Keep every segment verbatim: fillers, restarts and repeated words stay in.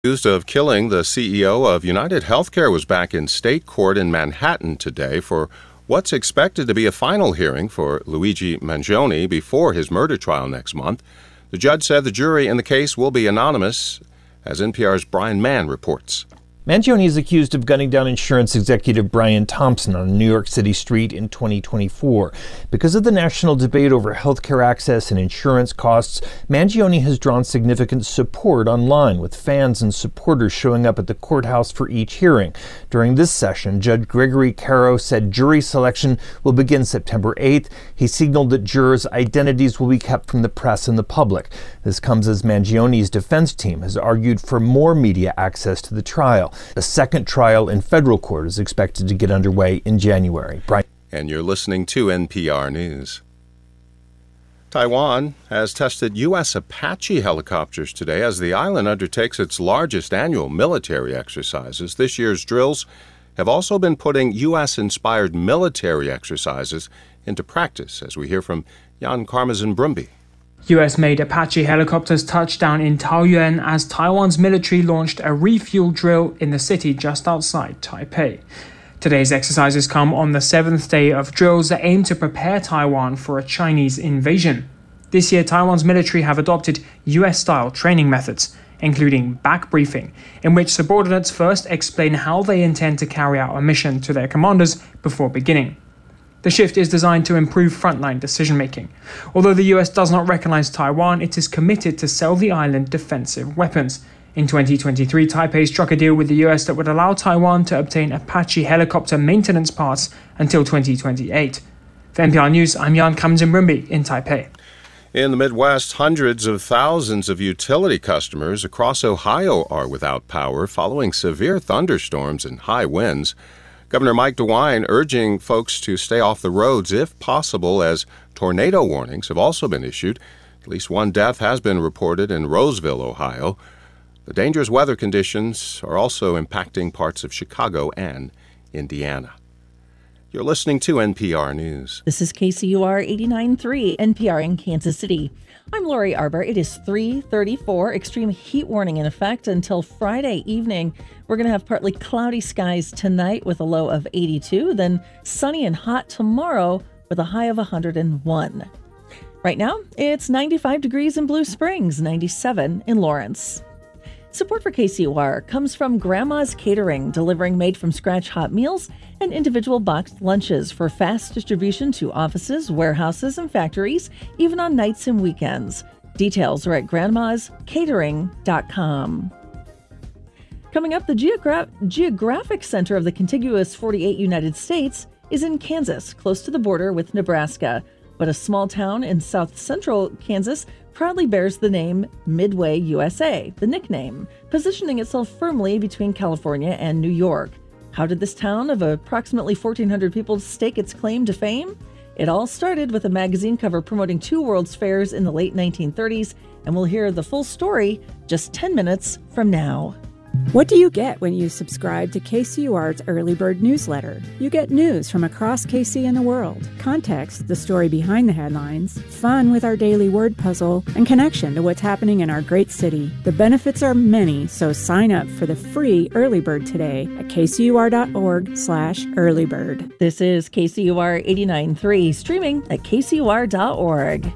Accused of killing the C E O of United Healthcare was back in state court in Manhattan today for what's expected to be a final hearing for Luigi Mangione before his murder trial next month. The judge said the jury in the case will be anonymous, as N P R's Brian Mann reports. Mangione is accused of gunning down insurance executive Brian Thompson on a New York City street in twenty twenty-four. Because of the national debate over healthcare access and insurance costs, Mangione has drawn significant support online, with fans and supporters showing up at the courthouse for each hearing. During this session, Judge Gregory Caro said jury selection will begin September eighth. He signaled that jurors' identities will be kept from the press and the public. This comes as Mangione's defense team has argued for more media access to the trial. The second trial in federal court is expected to get underway in January. Brian. And you're listening to N P R News. Taiwan has tested U S Apache helicopters today as the island undertakes its largest annual military exercises. This year's drills have also been putting U S-inspired military exercises into practice, as we hear from Jan Karmazin-Brumby. U S-made Apache helicopters touched down in Taoyuan as Taiwan's military launched a refuel drill in the city just outside Taipei. Today's exercises come on the seventh day of drills that aim to prepare Taiwan for a Chinese invasion. This year, Taiwan's military have adopted U S-style training methods, including back briefing, in which subordinates first explain how they intend to carry out a mission to their commanders before beginning. The shift is designed to improve frontline decision-making. Although the U S does not recognize Taiwan, it is committed to sell the island defensive weapons. In twenty twenty-three, Taipei struck a deal with the U S that would allow Taiwan to obtain Apache helicopter maintenance parts until twenty twenty-eight. For N P R News, I'm Jan Karmazin-Brumby in Taipei. In the Midwest, hundreds of thousands of utility customers across Ohio are without power following severe thunderstorms and high winds. Governor Mike DeWine urging folks to stay off the roads if possible, as tornado warnings have also been issued. At least one death has been reported in Roseville, Ohio. The dangerous weather conditions are also impacting parts of Chicago and Indiana. You're listening to N P R News. This is K C U R eighty-nine point three, N P R in Kansas City. I'm Lori Arbor. It is three thirty-four, extreme heat warning in effect until Friday evening. We're going to have partly cloudy skies tonight with a low of eighty-two, then sunny and hot tomorrow with a high of one hundred one. Right now, it's ninety-five degrees in Blue Springs, ninety-seven in Lawrence. Support for K C U R comes from Grandma's Catering, delivering made-from-scratch hot meals and individual boxed lunches for fast distribution to offices, warehouses, and factories, even on nights and weekends. Details are at grandmas catering dot com. Coming up, the geogra- geographic center of the contiguous forty-eight United States is in Kansas, close to the border with Nebraska. But a small town in south central Kansas proudly bears the name Midway, U S A, the nickname, positioning itself firmly between California and New York. How did this town of approximately fourteen hundred people stake its claim to fame? It all started with a magazine cover promoting two World's Fairs in the late nineteen thirties, and we'll hear the full story just ten minutes from now. What do you get when you subscribe to K C U R's Early Bird newsletter? You get news from across K C and the world, context, the story behind the headlines, fun with our daily word puzzle, and connection to what's happening in our great city. The benefits are many, so sign up for the free Early Bird today at kcur.org slash earlybird. This is K C U R eighty-nine point three, streaming at k c u r dot org.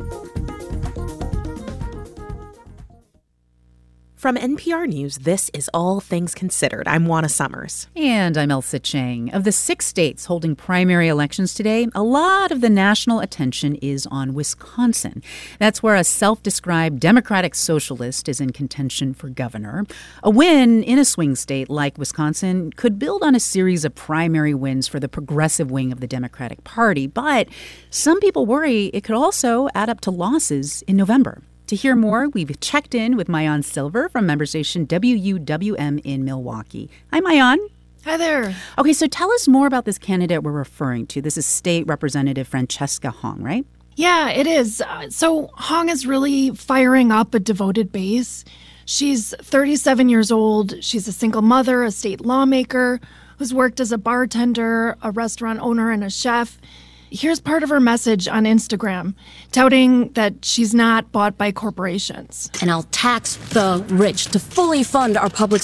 From N P R News, this is All Things Considered. I'm Juana Summers. And I'm Elsa Chang. Of the six states holding primary elections today, a lot of the national attention is on Wisconsin. That's where a self-described Democratic socialist is in contention for governor. A win in a swing state like Wisconsin could build on a series of primary wins for the progressive wing of the Democratic Party. But some people worry it could also add up to losses in November. To hear more, we've checked in with Maayan Silver from member station W U W M in Milwaukee. Hi, Maayan. Hi there. Okay, so tell us more about this candidate we're referring to. This is State Representative Francesca Hong, right? Yeah, it is. Uh, so Hong is really firing up a devoted base. She's thirty-seven years old. She's a single mother, a state lawmaker, who's worked as a bartender, a restaurant owner, and a chef. here's part of her message on Instagram, touting that she's not bought by corporations. And I'll tax the rich to fully fund our public